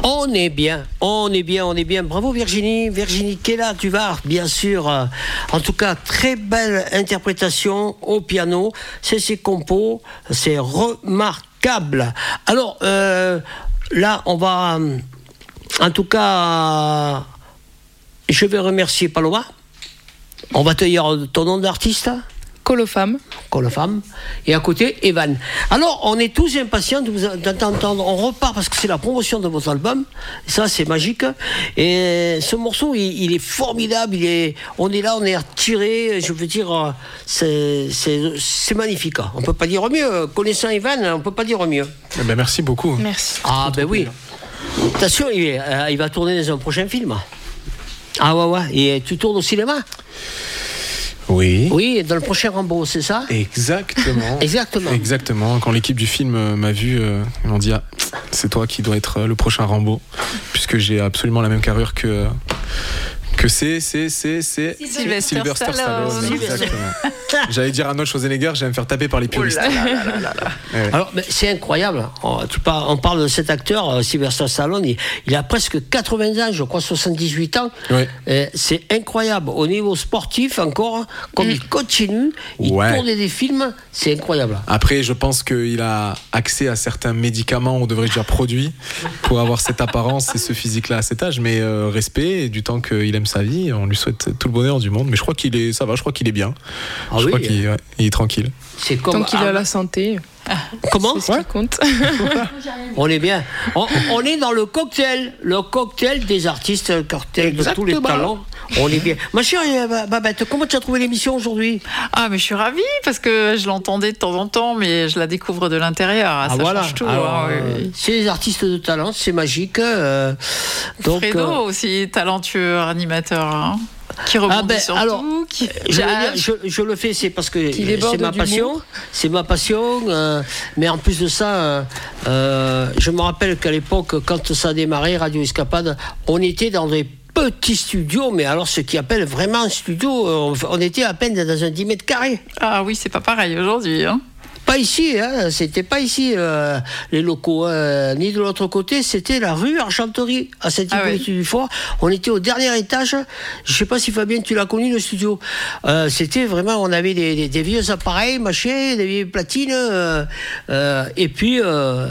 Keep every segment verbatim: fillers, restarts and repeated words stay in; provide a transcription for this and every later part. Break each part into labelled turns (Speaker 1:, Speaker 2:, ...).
Speaker 1: On est bien, on est bien, on est bien. Bravo Virginie, Virginie Kella, tu vas, bien sûr. Euh, en tout cas, très belle interprétation au piano. C'est ses compos, c'est remarquable. Alors, euh, là, on va... En tout cas, je vais remercier Paloma. On va te dire ton nom d'artiste.
Speaker 2: Colofam.
Speaker 1: Colofam. Et à côté, Evan. Alors, on est tous impatients de vous d'entendre. On repart parce que c'est la promotion de votre album. Ça, c'est magique. Et ce morceau, il, il est formidable. Il est, on est là, on est attiré. Je veux dire, c'est, c'est, c'est magnifique. On ne peut pas dire mieux. Connaissant Evan, on ne peut pas dire mieux.
Speaker 3: Eh ben, merci beaucoup.
Speaker 2: Merci.
Speaker 1: Ah, ben oui. Attention, il, euh, il va tourner dans un prochain film. Ah, ouais, ouais. Et tu tournes au cinéma?
Speaker 3: Oui.
Speaker 1: Oui, dans le prochain Rambo, c'est ça?
Speaker 3: Exactement.
Speaker 1: Exactement.
Speaker 3: Exactement. Quand l'équipe du film m'a vu, euh, ils m'ont dit ah, c'est toi qui dois être le prochain Rambo, puisque j'ai absolument la même carrure que que c'est c'est c'est c'est
Speaker 2: Sylvester,
Speaker 3: Sylvester
Speaker 2: Stallone.
Speaker 3: Stallone. Exactement. J'allais dire Arnold Schwarzenegger, j'allais me faire taper par les puristes.
Speaker 1: Oh là là là là là. Ouais. Alors, mais c'est incroyable. On, tu parles, on parle de cet acteur, euh, Sylvester Stallone. Il, il a presque quatre-vingts ans, je crois soixante-dix-huit ans.
Speaker 3: Ouais.
Speaker 1: Et c'est incroyable. Au niveau sportif, encore, comme mm. il continue, il
Speaker 3: ouais.
Speaker 1: tourne des films, c'est incroyable.
Speaker 3: Après, je pense qu'il a accès à certains médicaments, on devrait dire produits, pour avoir cette apparence et ce physique-là à cet âge. Mais euh, respect, et du temps qu'il aime sa vie, on lui souhaite tout le bonheur du monde. Mais je crois qu'il est, ça va, je crois qu'il est bien.
Speaker 1: Ah
Speaker 3: je
Speaker 1: oui,
Speaker 3: crois qu'il ouais, il est tranquille.
Speaker 1: C'est comme
Speaker 2: tant qu'il a la santé.
Speaker 1: Comment?
Speaker 2: C'est ce qui compte.
Speaker 1: On est bien. On, on est dans le cocktail, le cocktail des artistes, le cocktail Exactement. De tous les talents. On est bien. Ma chère Babette, comment tu as trouvé l'émission aujourd'hui?
Speaker 4: Ah, mais je suis ravie parce que je l'entendais de temps en temps, mais je la découvre de l'intérieur. Ah, ça voilà. change tout.
Speaker 1: Alors,
Speaker 4: hein,
Speaker 1: euh, oui. C'est les artistes de talent, c'est magique. Euh, donc,
Speaker 4: Fredo
Speaker 1: euh,
Speaker 4: aussi, talentueux animateur. Hein. Qui rebondit ah ben, sur alors, tout, qui...
Speaker 1: je, dire, je, je le fais, c'est parce que c'est ma passion, c'est ma passion. Euh, mais en plus de ça, euh, euh, je me rappelle qu'à l'époque, quand ça a démarré, Radio Escapade, on était dans des petits studios, mais alors ce qui appelle vraiment un studio, on, on était à peine dans un dix mètres carrés.
Speaker 4: Ah oui, c'est pas pareil aujourd'hui, hein.
Speaker 1: Pas ici, hein, c'était pas ici euh, les locaux, euh, ni de l'autre côté, c'était la rue Argenterie à Saint-Hippolyte-du-Fort. Ah oui. On était au dernier étage. Je sais pas si Fabien tu l'as connu le studio. Euh, c'était vraiment, on avait des, des, des vieux appareils, machin, des vieilles platines, euh, euh, et puis. Euh,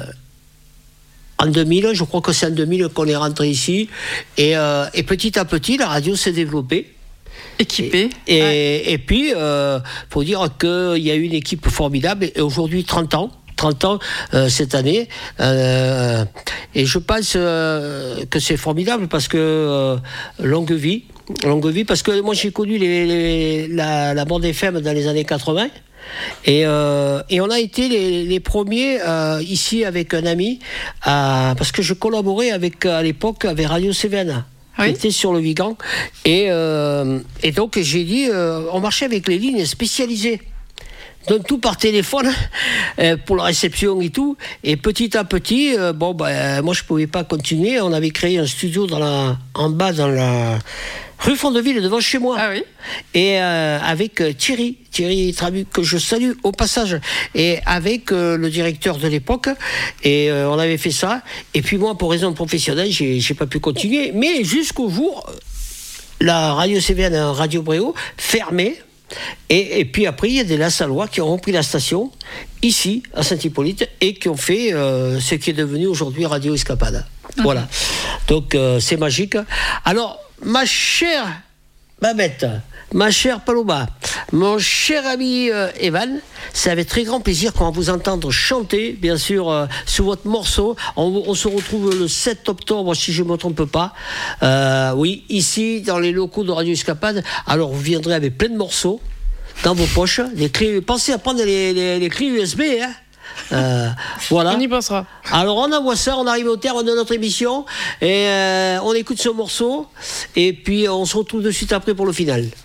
Speaker 1: En deux mille, je crois que c'est en deux mille qu'on est rentré ici, et, euh, et petit à petit, la radio s'est développée.
Speaker 4: Équipée.
Speaker 1: Et, et,
Speaker 4: ouais.
Speaker 1: et puis, il euh, faut dire qu'il y a eu une équipe formidable, et aujourd'hui, trente ans. trente ans euh, cette année. Euh, et je pense euh, que c'est formidable parce que euh, longue vie. Longue vie, parce que moi, j'ai connu les, les, la, la bande F M dans les années quatre-vingts. Et, euh, et on a été les, les premiers euh, ici avec un ami, à, parce que je collaborais avec, à l'époque avec Radio Cévennes. Oui. Qui était sur le Vigan. Et, euh, et donc j'ai dit, euh, on marchait avec les lignes spécialisées. Donc tout par téléphone euh, pour la réception et tout. Et petit à petit, euh, bon, bah, moi je pouvais pas continuer. On avait créé un studio dans la, en bas dans la rue Fondeville, devant chez moi.
Speaker 4: Ah oui.
Speaker 1: Et euh, avec Thierry, Thierry Trabu, que je salue au passage. Et avec euh, le directeur de l'époque. Et euh, on avait fait ça. Et puis moi, pour raison professionnelle, j'ai, j'ai pas pu continuer. Mais jusqu'au jour, la radio C V N, Radio Bréau, fermée. Et, et puis après, il y a des Lassallois qui ont repris la station, ici, à Saint-Hippolyte, et qui ont fait euh, ce qui est devenu aujourd'hui Radio Escapade. Okay. Voilà. Donc, euh, c'est magique. Alors, ma chère Babette, ma chère Paloma, mon cher ami euh, Evan, c'est avec très grand plaisir qu'on va vous entendre chanter, bien sûr, euh, sur votre morceau. On, on se retrouve le sept octobre, si je ne me trompe pas. Euh, oui, ici, dans les locaux de Radio Escapade. Alors, vous viendrez avec plein de morceaux dans vos poches. Les clés, pensez à prendre les, les, les clés U S B, hein. Euh, voilà.
Speaker 2: On y pensera.
Speaker 1: Alors on envoie ça, on arrive au terme de notre émission et euh, on écoute ce morceau et puis on se retrouve de suite après pour le final.